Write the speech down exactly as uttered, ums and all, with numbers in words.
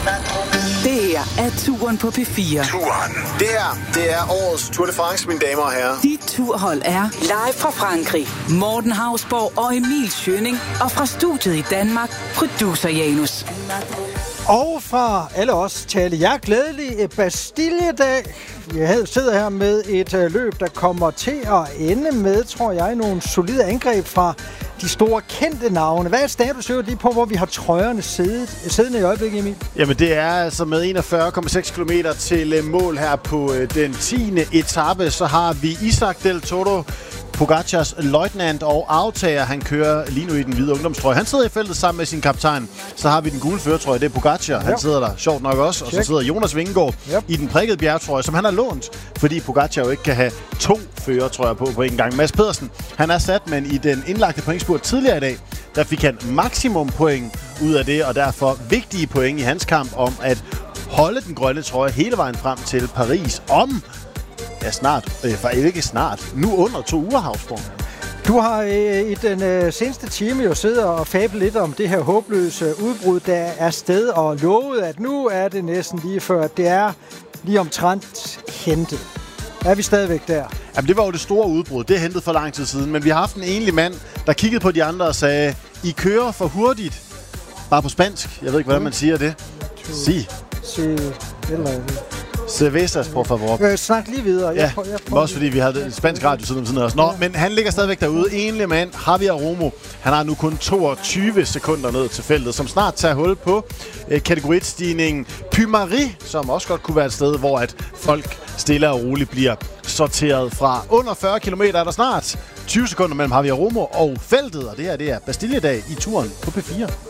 Det her er Turen på P fire. Turen. Det her, det er årets Tour de France, mine damer og herrer. Dit turhold er live fra Frankrig. Morten Hausborg og Emil Schønning. Og fra studiet i Danmark, producer Janus. Og fra alle os tale jer glædelig Bastilledag. Jeg sidder her med et øh, løb, der kommer til at ende med, tror jeg, nogle solide angreb fra de store kendte navne. Hvad er status lige på, hvor vi har trøjerne siddet, siddende i øjeblikket, Emil? Jamen det er altså med enogfyrre komma seks kilometer til mål her på øh, den tiende etape. Så har vi Isaac Del Toro, Pogacars løjtnant og aftager. Han kører lige nu i den hvide ungdomstrøje. Han sidder i feltet sammen med sin kaptajn. Så har vi den gule førertrøje, det er Pogacar. Han sidder der sjovt nok også. Og så sidder Jonas Vingegaard yep. i den prikkede bjergtrøje, som han har lånt, fordi Pogacar jo ikke kan have to førertrøjer på på en gang. Mads Pedersen, han er sat, men i den indlagte pointspurt tidligere i dag, der fik han maksimum point ud af det, og derfor vigtige point i hans kamp om at holde den grønne trøje hele vejen frem til Paris om Ja, snart. Øh, for ikke snart. Nu under to uger, Hausborg. Du har øh, i den øh, seneste time jo siddet og fablet lidt om det her håbløse udbrud, der er sted, og lovet, at nu er det næsten lige før, at det er lige omtrent hentet. Er vi stadigvæk der? Jamen, det var jo det store udbrud. Det er hentet for lang tid siden. Men vi har haft en enlig mand, der kiggede på de andre og sagde, I kører for hurtigt. Bare på spansk. Jeg ved ikke, hvordan man siger det. Sig. Sig. Eller Cervezas, por favor. Øh, snak lige videre. Ja, jeg prøver, jeg prøver også fordi vi havde spansk radio siden om siden også. Nå, ja. Men han ligger stadigvæk derude. Enlig mand, Javier Romo. Han har nu kun toogtyve sekunder ned til feltet, som snart tager hul på øh, kategoritstigningen Pymari, som også godt kunne være et sted, hvor at folk stille og roligt bliver sorteret fra. Under fyrre kilometer er der snart tyve sekunder mellem Javier Romo og feltet, og det her det er Bastilledag i turen på P fire.